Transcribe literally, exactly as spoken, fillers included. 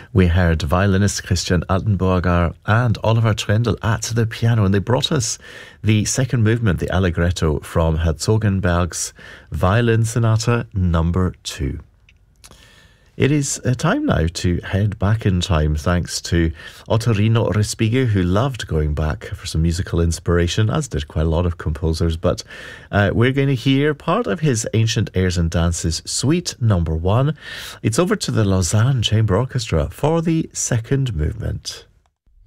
We heard violinist Christian Altenburger and Oliver Trendle at the piano, and they brought us the second movement, the Allegretto, from Herzogenberg's Violin Sonata number two. It is uh, time now to head back in time, thanks to Ottorino Respighi, who loved going back for some musical inspiration, as did quite a lot of composers. But uh, we're going to hear part of his Ancient Airs and Dances Suite number one. It's over to the Lausanne Chamber Orchestra for the second movement.